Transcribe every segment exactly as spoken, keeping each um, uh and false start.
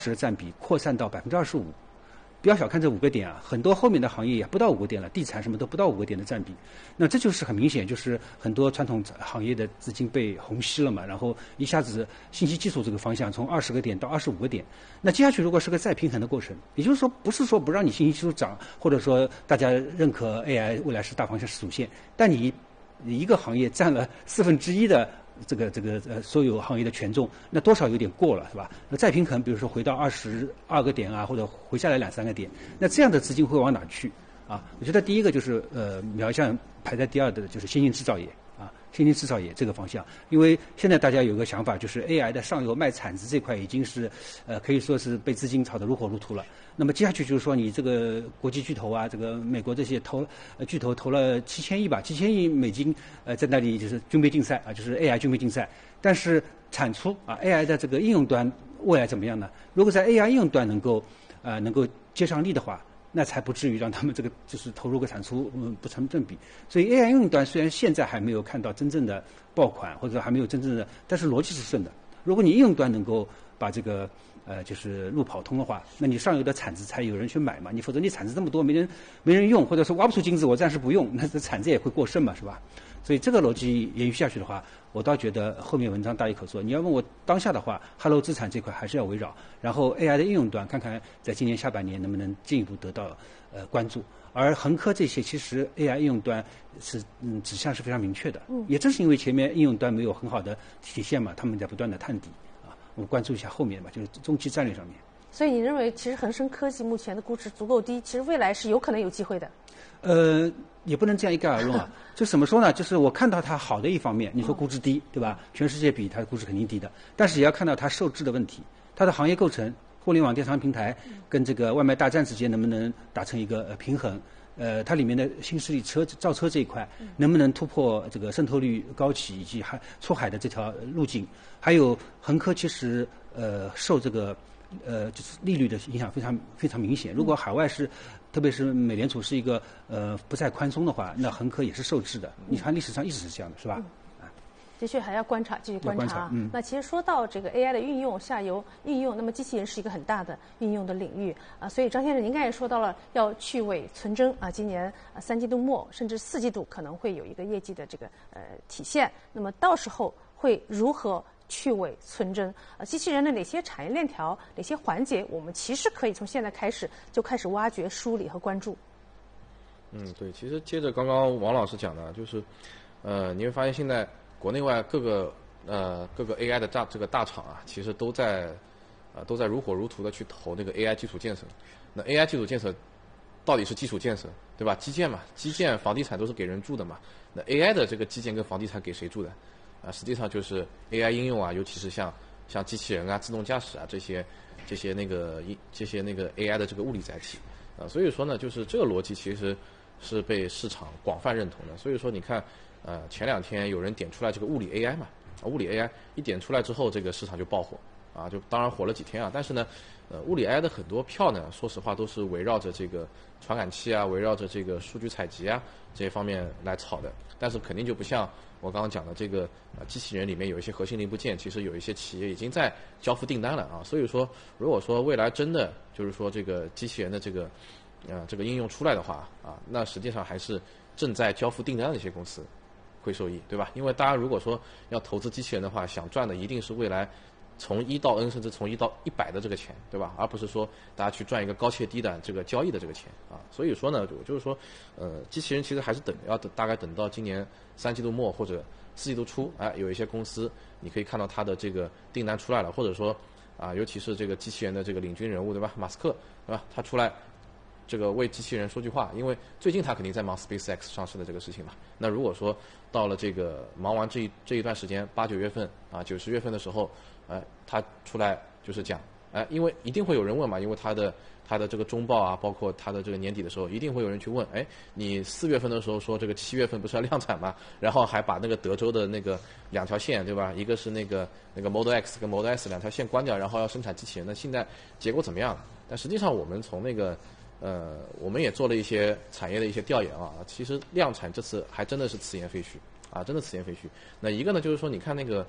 的占比扩散到百分之二十五。不要小看这五个点啊，很多后面的行业也不到五个点了，地产什么都不到五个点的占比。那这就是很明显，就是很多传统行业的资金被虹吸了嘛，然后一下子信息技术这个方向从二十个点到二十五个点。那接下去如果是个再平衡的过程，也就是说不是说不让你信息技术涨，或者说大家认可 A I 未来是大方向是主线，但你一个行业占了四分之一的。这个这个呃所有行业的权重，那多少有点过了，是吧？那再平衡，比如说回到二十二个点啊，或者回下来两三个点，那这样的资金会往哪去啊？我觉得第一个就是呃，苗项排在第二的就是先进制造业啊，先进制造业这个方向，因为现在大家有个想法，就是 A I 的上游卖铲子这块已经是呃可以说是被资金炒得如火如荼了。那么接下去就是说，你这个国际巨头啊，这个美国这些投呃巨头投了七千亿吧，七千亿美金，呃，在那里就是军备竞赛啊，就是 A I 军备竞赛。但是产出啊 ，A I 的这个应用端未来怎么样呢？如果在 A I 应用端能够呃能够接上力的话，那才不至于让他们这个就是投入跟产出嗯不成正比。所以 A I 应用端虽然现在还没有看到真正的爆款，或者还没有真正的，但是逻辑是顺的。如果你应用端能够把这个呃，就是路跑通的话，那你上游的铲子才有人去买嘛，你否则你铲子这么多没人没人用，或者说挖不出金子，我暂时不用，那这铲子也会过剩嘛，是吧？所以这个逻辑延续下去的话，我倒觉得后面文章大有可做。你要问我当下的话 ，Hello 资产这块还是要围绕，然后 A I 的应用端看看在今年下半年能不能进一步得到呃关注。而恒科这些其实 A I 应用端是嗯指向是非常明确的，也正是因为前面应用端没有很好的体现嘛，他们在不断的探底。我们关注一下后面吧，就是中期战略上面。 所以你认为，其实恒生科技目前的估值足够低，其实未来是有可能有机会的？ 呃，也不能这样一概而论啊。就怎么说呢？就是我看到它好的一方面，你说估值低，对吧？全世界比它的估值肯定低的，但是也要看到它受制的问题，它的行业构成、互联网电商平台跟这个外卖大战之间能不能达成一个呃平衡？呃，它里面的新势力车造车这一块能不能突破这个渗透率高企以及海出海的这条路径？还有恒科其实呃受这个呃就是利率的影响非常非常明显。如果海外是，特别是美联储是一个呃不再宽松的话，那恒科也是受制的。你看历史上一直是这样的，是吧？ 的确还要观察，继续观察啊。 观察嗯、 那其实说到这个 A I 的运用，下游应用，那么机器人是一个很大的运用的领域啊。所以张先生，您刚才也说到了要去伪存真啊，今年啊三季度末甚至四季度可能会有一个业绩的这个呃体现。那么到时候会如何去伪存真？啊，机器人的哪些产业链条、哪些环节，我们其实可以从现在开始就开始挖掘、梳理和关注。 嗯，对，其实接着刚刚王老师讲的，就是呃，你会发现现在。国内外各个呃各个 A I 的大这个大厂啊，其实都在啊、呃、都在如火如荼的去投那个 A I 基础建设。那 A I 基础建设到底是基础建设，对吧？基建嘛，基建、房地产都是给人住的嘛。那 A I 的这个基建跟房地产给谁住的？啊，实际上就是 A I 应用啊，尤其是像像机器人啊、自动驾驶啊这些这些那个一这些那个 A I 的这个物理载体啊。所以说呢，就是这个逻辑其实是被市场广泛认同的。所以说你看。呃，前两天有人点出来这个物理 A I 嘛，啊，物理 A I 一点出来之后，这个市场就爆火，啊，就当然火了几天啊。但是呢，呃，物理 A I 的很多票呢，说实话都是围绕着这个传感器啊，围绕着这个数据采集啊这些方面来炒的。但是肯定就不像我刚刚讲的这个呃机器人里面有一些核心零部件，其实有一些企业已经在交付订单了啊。所以说，如果说未来真的就是说这个机器人的这个呃这个应用出来的话啊，那实际上还是正在交付订单的一些公司。会受益，对吧？因为大家如果说要投资机器人的话，想赚的一定是未来从一到 N 甚至从一到一百的这个钱，对吧？而不是说大家去赚一个高切低的这个交易的这个钱啊。所以说呢，我就是说，呃，机器人其实还是等要等大概等到今年三季度末或者四季度初，哎，有一些公司你可以看到它的这个订单出来了，或者说啊，尤其是这个机器人的这个领军人物，对吧？马斯克，对吧？他出来。这个为机器人说句话，因为最近他肯定在忙 SpaceX 上市的这个事情嘛。那如果说到了这个忙完这一这一段时间，八九月份啊，九十月份的时候，哎，他出来就是讲，哎，因为一定会有人问嘛，因为他的他的这个中报啊，包括他的这个年底的时候，一定会有人去问，哎，你四月份的时候说这个七月份不是要量产吗？然后还把那个德州的那个两条线，对吧？一个是那个那个 Model X 跟 Model S 两条线关掉，然后要生产机器人，那现在结果怎么样？但实际上我们从那个呃，我们也做了一些产业的一些调研啊，其实量产这次还真的是此言非虚啊，真的此言非虚。那一个呢，就是说你看那个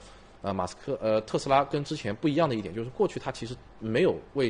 呃马斯克呃特斯拉跟之前不一样的一点就是过去它其实没有为